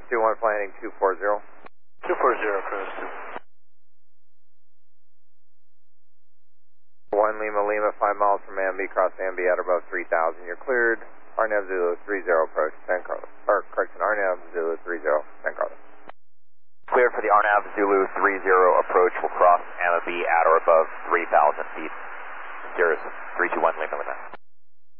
21 planning 240. 240, Chris. 1 Lima Lima, 5 miles from Amby, cross Amby at above 3,000. You're cleared. RNAV Zulu 30 approach, San Carlos. Or, correction, RNAV Zulu 30, San Carlos. Clear for the RNAV Zulu 30 approach. Will cross Amby at or above 3,000 feet. Cirrus 321 Lima Lima.